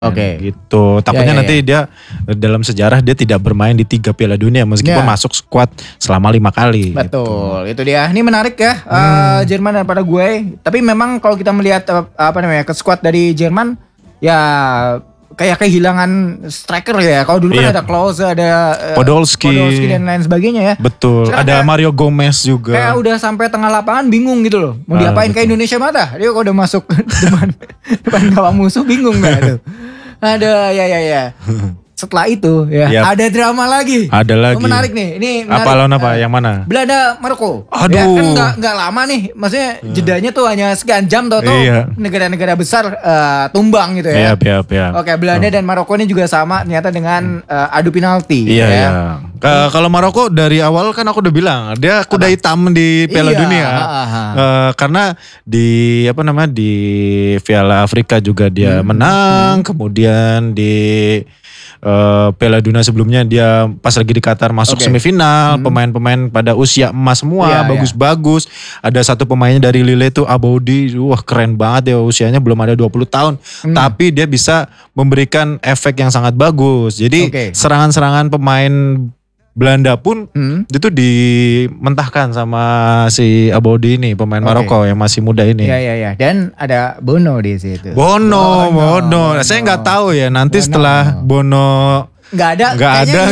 Oke. Gitu. Takutnya nanti dia dalam sejarah dia tidak bermain di 3 Piala Dunia meskipun masuk skuad selama 5 kali. Betul, itu dia. Ini menarik ya, Jerman dan Paraguay. Tapi memang kalau kita melihat ke skuad dari Jerman, ya kayak kehilangan striker ya. Kalau dulu kan ada Klose, ada Podolski dan lain sebagainya ya. Betul. Sekarang ada Mario Gomez juga. Kayak udah sampai tengah lapangan bingung gitu loh. Mau diapain ke Indonesia mata? Dia kalau udah masuk depan gawang musuh bingung gak tuh? Ada ya. Setelah itu ada drama lagi. Ada lagi. Menarik nih. Ini menarik. Apa lawan apa? Yang mana? Belanda Maroko. Aduh. Ya, kan nggak lama nih. Maksudnya jedanya tuh hanya sekian jam tuh negara-negara besar tumbang gitu ya. Iya. Oke, Belanda dan Maroko ini juga sama ternyata dengan adu penalti. Iya. Kalau Maroko dari awal kan aku udah bilang dia kuda hitam di Piala Dunia. Karena di di Piala Afrika juga dia menang, kemudian di Piala Dunia sebelumnya dia pas lagi di Qatar masuk semifinal, pemain-pemain pada usia emas semua, bagus-bagus. Ada satu pemainnya dari Lille tuh Aboudi, wah keren banget ya, usianya belum ada 20 tahun. Tapi dia bisa memberikan efek yang sangat bagus. Jadi serangan-serangan pemain Belanda pun itu dimentahkan sama si Aboudi ini, pemain Maroko yang masih muda ini. Iya. Dan ada Bono di situ. Bono. Saya nggak tahu ya nanti setelah Bono nggak ada.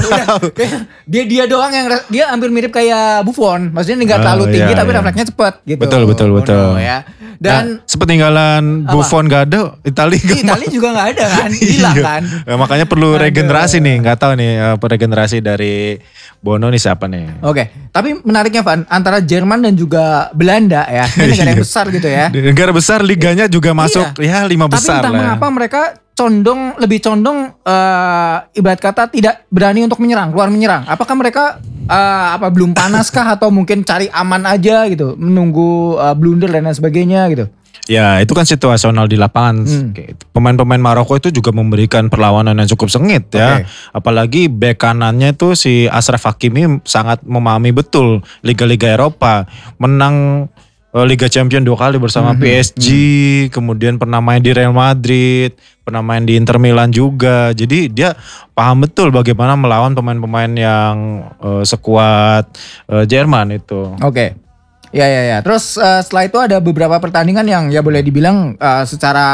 Dia doang yang dia hampir mirip kayak Buffon. Maksudnya nggak terlalu tinggi tapi refleksnya cepat gitu. Betul. Bono, ya. Dan sepeninggalan Buffon gak ada, Italia juga gak ada kan, hilang kan. Makanya perlu regenerasi nih, gak tahu nih regenerasi dari Bono nih siapa nih. Oke, tapi menariknya Van, antara Jerman dan juga Belanda ya, ini negara yang besar gitu ya. Negara besar, liganya juga masuk 5 besar. Tapi entah mengapa mereka lebih condong ibarat kata tidak berani untuk keluar menyerang. Apakah mereka belum panas kah atau mungkin cari aman aja gitu, menunggu blunder dan lain sebagainya gitu? Ya itu kan situasional di lapangan. Pemain-pemain Maroko itu juga memberikan perlawanan yang cukup sengit ya. Apalagi bek kanannya itu si Achraf Hakimi sangat memahami betul liga-liga Eropa. Menang Liga Champion 2 kali bersama PSG, kemudian pernah main di Real Madrid, pernah main di Inter Milan juga. Jadi dia paham betul bagaimana melawan pemain-pemain yang sekuat Jerman itu. Oke. Ya. Terus setelah itu ada beberapa pertandingan yang ya boleh dibilang secara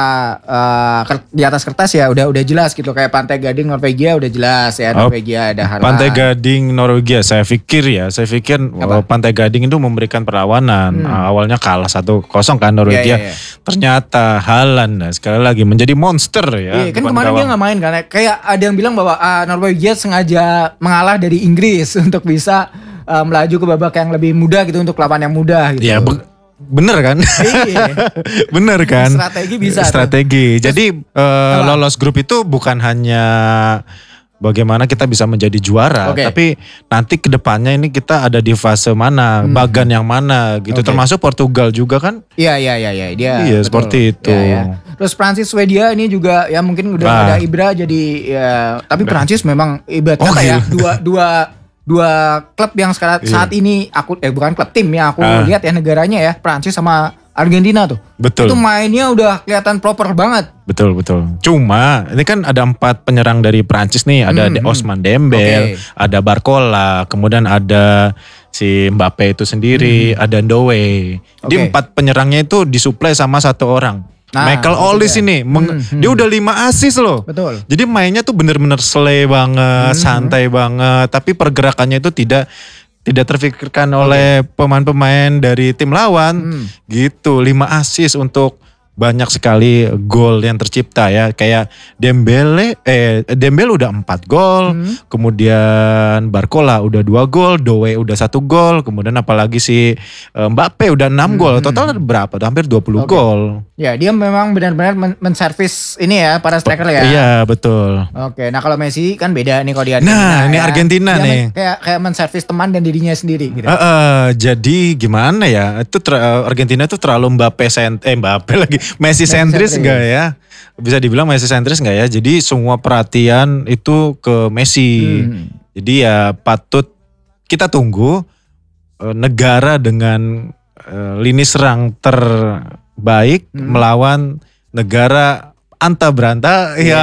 di atas kertas ya udah jelas gitu, kayak Pantai Gading Norwegia udah jelas ya, Norwegia ada Harlan. Pantai Gading Norwegia saya pikir Pantai Gading itu memberikan perlawanan. Awalnya kalah 1-0 kan Norwegia. Ternyata Harlan sekali lagi menjadi monster ya. Iya, kan kemarin dia nggak main kan. Kayak ada yang bilang bahwa Norwegia sengaja mengalah dari Inggris untuk bisa melaju ke babak yang lebih mudah gitu, untuk lawan yang mudah gitu. Ya bener kan? Bener kan? Strategi bisa. Strategi. Jadi lolos grup itu bukan hanya bagaimana kita bisa menjadi juara, tapi nanti kedepannya ini kita ada di fase mana, bagan yang mana gitu. Termasuk Portugal juga kan? Iya. Dia seperti itu. Ya. Terus Prancis Swedia ini juga ya mungkin udah ada Ibra jadi ya, tapi Prancis memang ibaratnya kayak dua klub yang saat ini bukan klub, tim yang aku lihat ya negaranya ya, Prancis sama Argentina tuh. Betul. Itu mainnya udah kelihatan proper banget. Betul. Cuma ini kan ada 4 penyerang dari Prancis nih, ada Ousmane Dembele, ada Barcola, kemudian ada si Mbappe itu sendiri, ada Ndoye. Di 4 penyerangnya itu disuplai sama 1 orang. Michael Olise ini dia udah 5 assist loh. Betul. Jadi mainnya tuh bener-bener slay banget, santai banget, tapi pergerakannya itu tidak terfikirkan oleh pemain-pemain dari tim lawan. Gitu, 5 assist untuk banyak sekali gol yang tercipta ya. Kayak Dembele udah 4 gol, kemudian Barcola udah 2 gol, Ndoye udah 1 gol, kemudian apalagi si Mbappe udah 6 gol. Total berapa? Hampir 20 gol. Ya, dia memang benar-benar menservis ini ya para striker ya. Iya, betul. Oke, nah kalau Messi kan beda nih kalau dia. Nah, ini Argentina dia nih. Kayak menservis teman dan dirinya sendiri gitu. Jadi gimana ya? Itu Argentina tuh terlalu Mbappe lagi. Messi sentris enggak ya? Bisa dibilang Messi sentris enggak ya? Jadi semua perhatian itu ke Messi. Jadi ya patut kita tunggu negara dengan lini serang terbaik melawan negara anta beranta ya